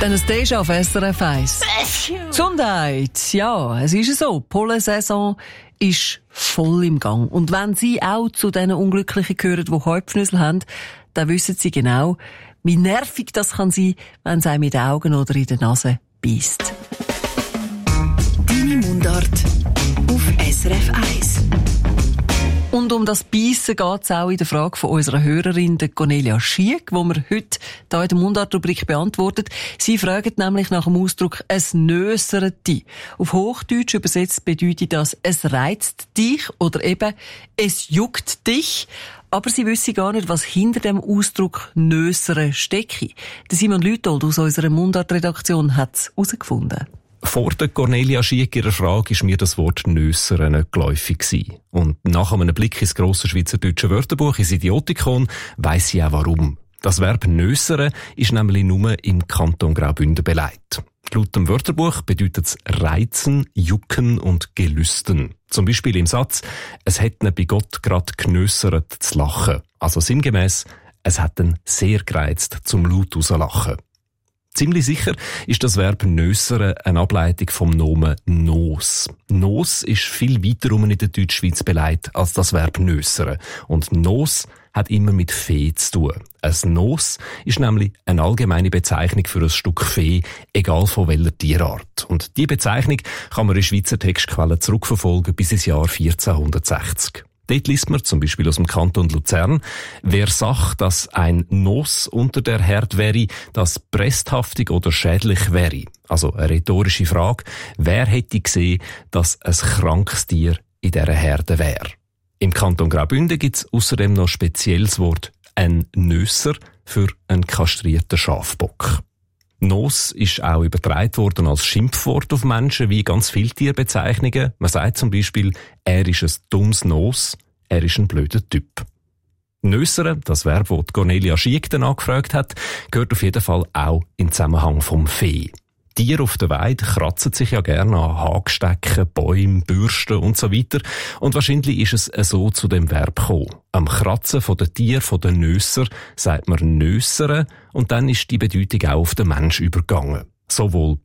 Dann ein Déjà auf SRF 1. Gesundheit. Ja, es ist so. Die Pollensaison ist voll im Gang. Und wenn Sie auch zu diesen Unglücklichen gehören, die Halbschnüssel haben, dann wissen Sie genau, wie nervig das kann sein, wenn es einem in den Augen oder in der Nase beisst. Deine Mundart auf SRF 1. Und um das Beissen geht es auch in der Frage von unserer Hörerin, der Cornelia Schiek, die wir heute hier in der Mundart-Rubrik beantwortet. Sie fragt nämlich nach dem Ausdruck «es nösert dich». Auf Hochdeutsch übersetzt bedeutet das «es reizt dich» oder eben «es juckt dich». Aber sie wissen gar nicht, was hinter dem Ausdruck «nösere» stecke. Der Simon Lütold aus unserer Mundart-Redaktion hat es herausgefunden. Vor der Cornelia Schiek ihrer Frage ist mir das Wort «nössere» nicht geläufig gewesen. Und nach einem Blick ins grosse schweizerdeutsche Wörterbuch, ins Idiotikon, weiss ich auch warum. Das Verb «nössere» ist nämlich nur im Kanton Graubünden belegt. Laut dem Wörterbuch bedeutet es reizen, jucken und gelüsten. Zum Beispiel im Satz «Es hat ihn bei Gott grad genössert zu lachen». Also sinngemäss, es hat ihn sehr gereizt zum laut rauslachen. Ziemlich sicher ist das Verb «nössere» eine Ableitung vom Nomen «nos». «Nos» ist viel weiter in der Deutschschweiz belegt als das Verb «nössere». Und «nos» hat immer mit Vieh zu tun. Ein «nos» ist nämlich eine allgemeine Bezeichnung für ein Stück Vieh, egal von welcher Tierart. Und diese Bezeichnung kann man in Schweizer Textquellen zurückverfolgen bis ins Jahr 1460. Dort liest man zum Beispiel aus dem Kanton Luzern: Wer sagt, dass ein Nos unter der Herd wäre, das bresthaftig oder schädlich wäre. Also eine rhetorische Frage: Wer hätte gesehen, dass ein krankes Tier in dieser Herde wäre? Im Kanton Graubünden gibt es außerdem noch spezielles Wort «ein Nösser» für einen kastrierten Schafbock. Nos ist auch übertragen worden als Schimpfwort auf Menschen, wie ganz viele Tierbezeichnungen. Man sagt zum Beispiel, er ist ein dummes Nos, er ist ein blöder Typ. Nössere, das Verb, das Cornelia Schiek dann angefragt hat, gehört auf jeden Fall auch im Zusammenhang vom Vieh. Tiere auf der Weide kratzen sich ja gerne an Hagstecken, Bäumen, Bürsten und so weiter. Und wahrscheinlich ist es so zu dem Verb gekommen. Am Kratzen von den Tieren, von den Nösser, sagt man Nössere, und dann ist die Bedeutung auch auf den Mensch übergegangen. Sowohl